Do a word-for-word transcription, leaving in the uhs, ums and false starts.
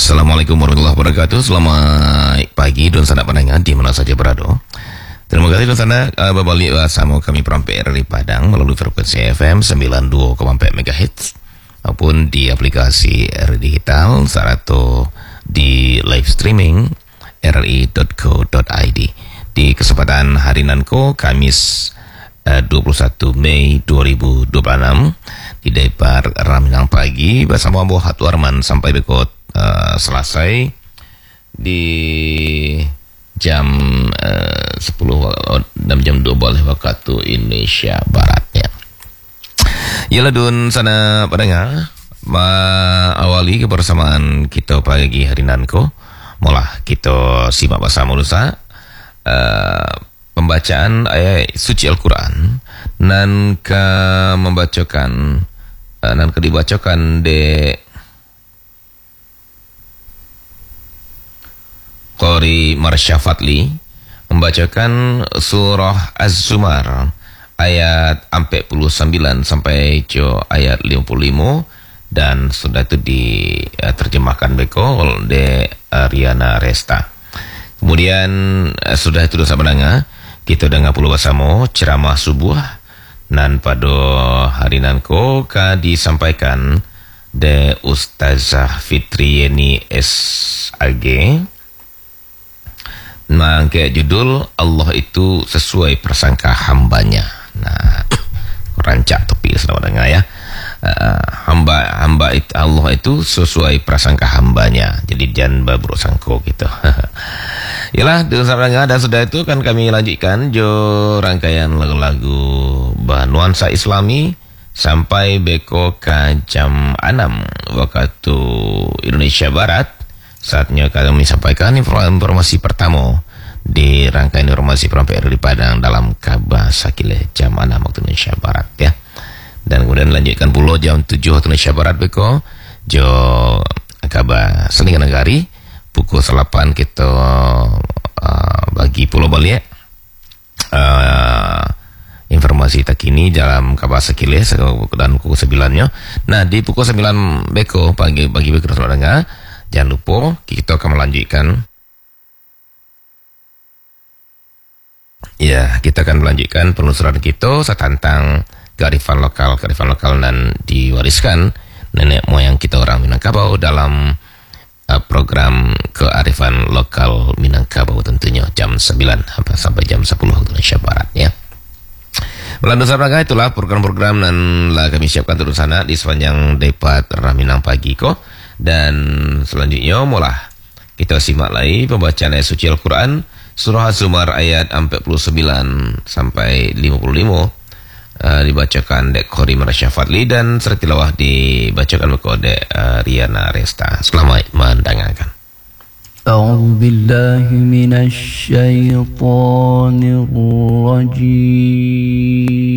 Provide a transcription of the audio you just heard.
Assalamualaikum warahmatullahi wabarakatuh. Selamat pagi dan sanak pendengar di mana saja berada. Terima kasih dan sana uh, berbalik bersama kami Perampai R R I Padang melalui frekuensi F M sembilan puluh dua koma empat megahertz maupun di aplikasi R R I Digital serta di live streaming r r i dot co dot i d. Di kesempatan hari Nanko Kamis uh, dua puluh satu Mei dua ribu dua puluh enam di Depar Raminang pagi bersama Abu Hatu Arman sampai bekot uh, selesai di jam uh, sepuluh dan jam dua belas waktu Indonesia Barat ya. Yalah dun sana pendengar, awali kebersamaan kita pagi hari Nanko. Mula kita simak bersama dulu uh, pembacaan ayat suci Al-Quran dan ke membacakan uh, dan ke dibacakan de Qori Marsha Fadli membacakan surah Az-Zumar ayat empat puluh sembilan sampai jo ayat lima puluh lima dan sudah itu diterjemahkan beko oleh Riana Resta. Kemudian uh, sudah itu dosa mendengar kita dengar puluh bersama ceramah subuh dan pada hari nanko ka disampaikan de Ustazah Fitriani S A G. Nah, kayak judul Allah itu sesuai prasangka hambanya. Nah, rancak topi selamat dengar ya. Uh, hamba hamba itu Allah itu sesuai prasangka hambanya. Jadi jangan berburuk sangka gitu. Yalah, dengan dan sudah itu kan kami lanjutkan jo rangkaian lagu-lagu bernuansa Islami sampai beko ke jam enam waktu Indonesia Barat. Saatnya kami sampaikan informasi pertama di rangkaian informasi Perampai R R I Padang dalam kabar sakile jam enam waktu Indonesia Barat ya. Dan kemudian lanjutkan pula jam tujuh waktu Indonesia Barat beko jo kabar Seningan Negari pukul delapan kita uh, bagi pulau balik uh, informasi terkini dalam kabar sakile dan pukul sembilan-nya. Nah, di pukul sembilan beko pagi bagi beko saudara dengar. Jangan lupa kita akan melanjutkan. Ya, kita akan melanjutkan penelusuran kita tentang kearifan lokal, kearifan lokal dan diwariskan nenek moyang kita orang Minangkabau dalam uh, program kearifan lokal Minangkabau tentunya jam sembilan sampai jam sepuluh Indonesia Barat ya. Melalui sarana itulah program-program dan lah kami siapkan turun sana di sepanjang Depar Raminang pagi ko. Dan selanjutnya mulah kita simak lagi pembacaan ayat suci Al-Quran surah Az-Zumar ayat empat puluh sembilan sampai lima puluh lima uh, dibacakan dek Qori Marsha Fadli dan serta tilawah dibacakan oleh uh, Riana Resta. Selamat mendengarkan. A'udzu billahi minasy syaithanir rajim.